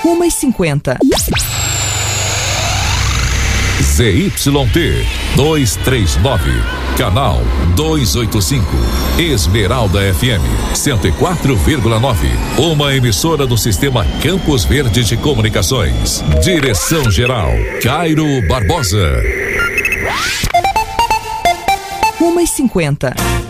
1h50. ZYT 239, canal 285, Esmeralda FM 104,9, uma emissora do sistema Campos Verde de Comunicações. Direção geral Cairo Barbosa. 1h50.